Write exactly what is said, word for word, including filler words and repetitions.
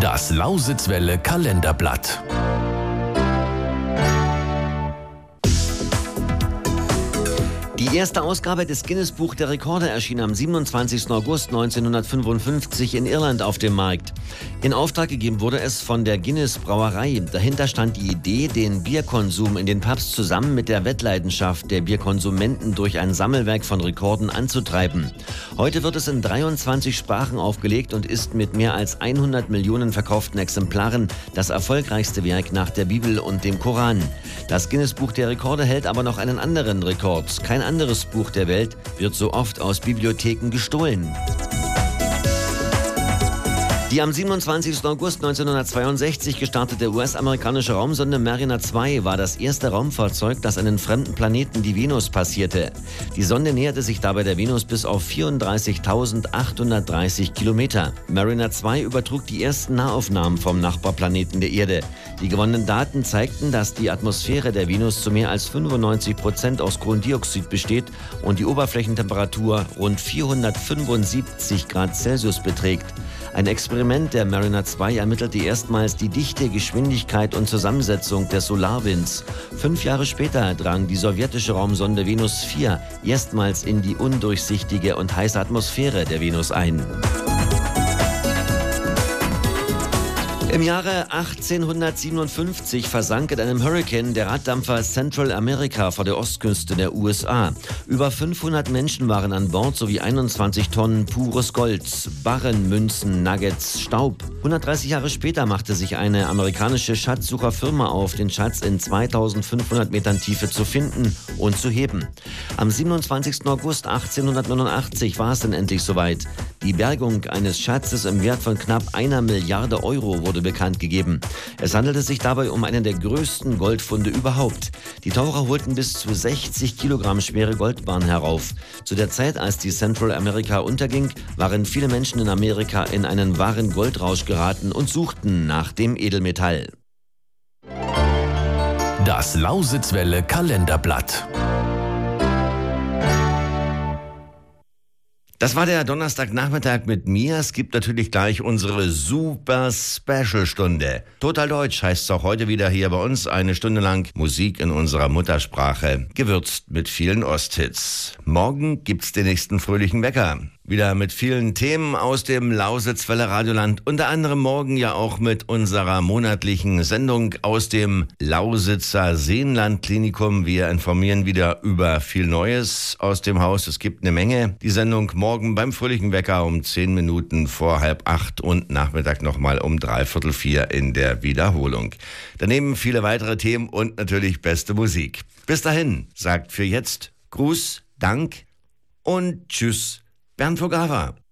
Das Lausitzwelle Kalenderblatt. Die erste Ausgabe des Guinness-Buch der Rekorde erschien am siebenundzwanzigsten August neunzehnhundertfünfundfünfzig in Irland auf dem Markt. In Auftrag gegeben wurde es von der Guinness-Brauerei. Dahinter stand die Idee, den Bierkonsum in den Pubs zusammen mit der Wettleidenschaft der Bierkonsumenten durch ein Sammelwerk von Rekorden anzutreiben. Heute wird es in dreiundzwanzig Sprachen aufgelegt und ist mit mehr als hundert Millionen verkauften Exemplaren das erfolgreichste Werk nach der Bibel und dem Koran. Das Guinness-Buch der Rekorde hält aber noch einen anderen Rekord. Kein anderes Buch der Welt wird so oft aus Bibliotheken gestohlen. Die am siebenundzwanzigsten August neunzehnhundertzweiundsechzig gestartete U S-amerikanische Raumsonde Mariner zwei war das erste Raumfahrzeug, das einen fremden Planeten, die Venus, passierte. Die Sonde näherte sich dabei der Venus bis auf vierunddreißigtausendachthundertdreißig Kilometer. Mariner zwei übertrug die ersten Nahaufnahmen vom Nachbarplaneten der Erde. Die gewonnenen Daten zeigten, dass die Atmosphäre der Venus zu mehr als fünfundneunzig Prozent aus Kohlendioxid besteht und die Oberflächentemperatur rund vierhundertfünfundsiebzig Grad Celsius beträgt. Ein Experiment der Mariner zwei ermittelte erstmals die Dichte, Geschwindigkeit und Zusammensetzung des Solarwinds. Fünf Jahre später drang die sowjetische Raumsonde Venus vier erstmals in die undurchsichtige und heiße Atmosphäre der Venus ein. Im Jahre achtzehnhundertsiebenundfünfzig versank in einem Hurrikan der Raddampfer Central America vor der Ostküste der U S A. Über fünfhundert Menschen waren an Bord sowie einundzwanzig Tonnen pures Gold, Barren, Münzen, Nuggets, Staub. hundertdreißig Jahre später machte sich eine amerikanische Schatzsucherfirma auf, den Schatz in zweitausendfünfhundert Metern Tiefe zu finden und zu heben. Am siebenundzwanzigsten August achtzehnhundertneunundachtzig war es dann endlich soweit. Die Bergung eines Schatzes im Wert von knapp einer Milliarde Euro wurde bekannt gegeben. Es handelte sich dabei um einen der größten Goldfunde überhaupt. Die Taucher holten bis zu sechzig Kilogramm schwere Goldbarren herauf. Zu der Zeit, als die Central America unterging, waren viele Menschen in Amerika in einen wahren Goldrausch geraten und suchten nach dem Edelmetall. Das Lausitzwelle Kalenderblatt. Das war der Donnerstagnachmittag mit mir. Es gibt natürlich gleich unsere super Special-Stunde. Total Deutsch heißt es auch heute wieder hier bei uns. Eine Stunde lang Musik in unserer Muttersprache, gewürzt mit vielen Osthits. Morgen gibt's den nächsten fröhlichen Wecker. Wieder mit vielen Themen aus dem Lausitzwelle Radioland. Unter anderem morgen ja auch mit unserer monatlichen Sendung aus dem Lausitzer Seenlandklinikum. Wir informieren wieder über viel Neues aus dem Haus. Es gibt eine Menge. Die Sendung morgen beim fröhlichen Wecker um zehn Minuten vor halb acht und Nachmittag nochmal um dreiviertel vier in der Wiederholung. Daneben viele weitere Themen und natürlich beste Musik. Bis dahin sagt für jetzt Gruß, Dank und Tschüss. Bernd Vogava.